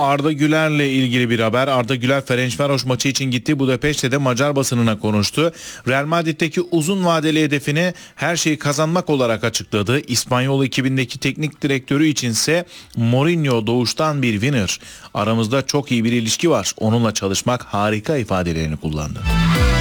Arda Güler'le ilgili bir haber. Arda Güler Ferencvaros maçı için gitti. Budapeşte'de Macar basınına konuştu. Real Madrid'deki uzun vadeli hedefini her şeyi kazanmak olarak açıkladı. İspanyol ekibindeki teknik direktörü içinse Mourinho doğuştan bir winner. Aramızda çok iyi bir ilişki var. Onunla çalışmak harika ifadelerini kullandı.